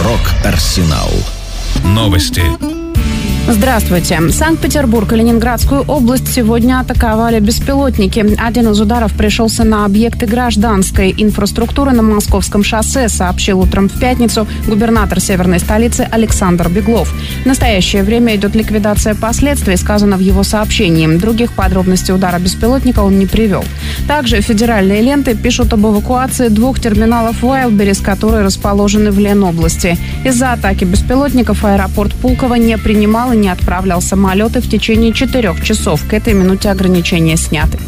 Рок-Арсенал. Новости. Здравствуйте. Санкт-Петербург и Ленинградскую область сегодня атаковали беспилотники. Один из ударов пришелся на объекты гражданской инфраструктуры на Московском шоссе, сообщил утром в пятницу губернатор северной столицы Александр Беглов. В настоящее время идет ликвидация последствий, сказано в его сообщении. Других подробностей удара беспилотника он не привел. Также федеральные ленты пишут об эвакуации 2 терминалов Wildberries, которые расположены в Ленобласти. Из-за атаки беспилотников аэропорт Пулково не принимал и не отправлял самолеты в течение 4 часов. К этой минуте ограничения сняты.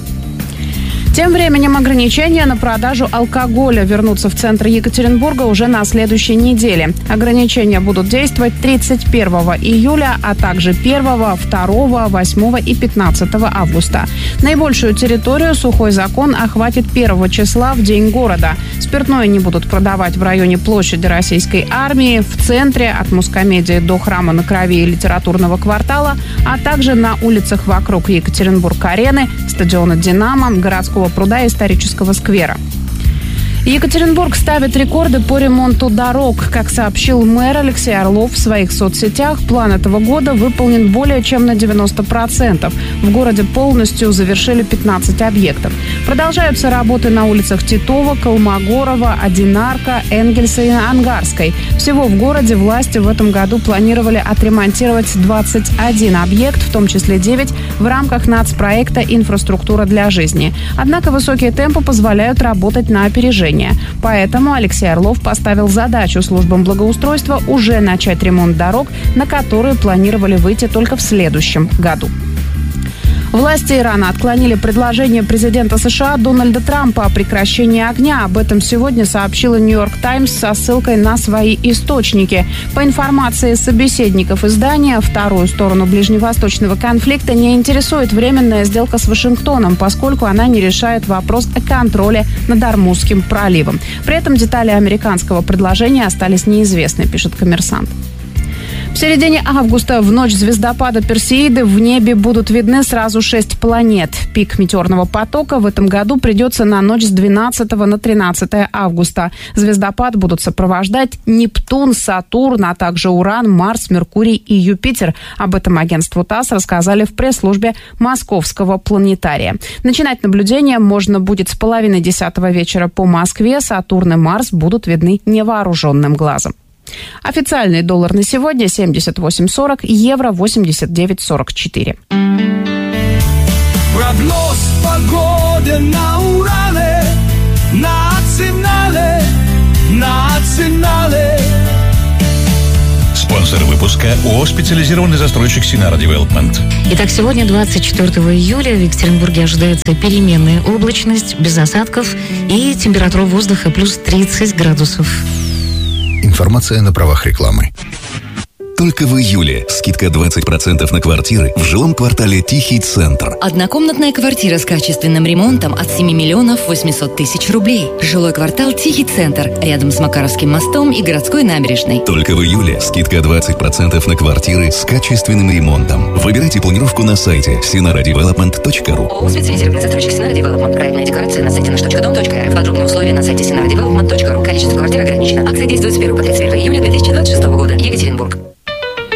Тем временем ограничения на продажу алкоголя вернутся в центр Екатеринбурга уже на следующей неделе. Ограничения будут действовать 31 июля, а также 1, 2, 8 и 15 августа. Наибольшую территорию сухой закон охватит 1 числа в День города. Спиртное не будут продавать в районе площади Российской армии, в центре от Мускомедии до Храма на Крови и Литературного квартала, а также на улицах вокруг Екатеринбург-арены, стадиона «Динамо», городского пруда и исторического сквера. Екатеринбург ставит рекорды по ремонту дорог. Как сообщил мэр Алексей Орлов в своих соцсетях, план этого года выполнен более чем на 90%. В городе полностью завершили 15 объектов. Продолжаются работы на улицах Титова, Колмогорова, Одинарка, Энгельса и Ангарской. Всего в городе власти в этом году планировали отремонтировать 21 объект, в том числе 9 в рамках нацпроекта «Инфраструктура для жизни». Однако высокие темпы позволяют работать на опережение. Поэтому Алексей Орлов поставил задачу службам благоустройства уже начать ремонт дорог, на которые планировали выйти только в следующем году. Власти Ирана отклонили предложение президента США Дональда Трампа о прекращении огня. Об этом сегодня сообщила «Нью-Йорк Таймс» со ссылкой на свои источники. По информации собеседников издания, вторую сторону ближневосточного конфликта не интересует временная сделка с Вашингтоном, поскольку она не решает вопрос о контроле над Ормузским проливом. При этом детали американского предложения остались неизвестны, пишет «Коммерсант». В середине августа в ночь звездопада Персеиды в небе будут видны сразу 6 планет. Пик метеорного потока в этом году придется на ночь с 12 на 13 августа. Звездопад будут сопровождать Нептун, Сатурн, а также Уран, Марс, Меркурий и Юпитер. Об этом агентству ТАСС рассказали в пресс-службе Московского планетария. Начинать наблюдение можно будет с 9:30 вечера по Москве. Сатурн и Марс будут видны невооруженным глазом. Официальный доллар на сегодня 78.40, евро 89.44. Прогноз погоды на Урале, национале. Спонсор выпуска ООО «Специализированный застройщик Синара Девелопмент». Итак, сегодня, 24 июля, в Екатеринбурге ожидается переменная облачность, без осадков и температура воздуха плюс 30 градусов. Информация на правах рекламы. Только в июле скидка 20% на квартиры в жилом квартале «Тихий центр». Однокомнатная квартира с качественным ремонтом от 7 миллионов 800 тысяч рублей. Жилой квартал «Тихий центр» рядом с Макаровским мостом и городской набережной. Только в июле скидка 20% на квартиры с качественным ремонтом. Выбирайте планировку на сайте sinaradevelopment.ru. ООО «Специализированный застройщик Sinara Development». Проектная декорация на сайте nаш.дом.рф. Подробные условия на сайте sinaradevelopment.ru. Количество квартир ограничено. Акция действует с 1 по 31 июля 2026 года. Екатеринбург.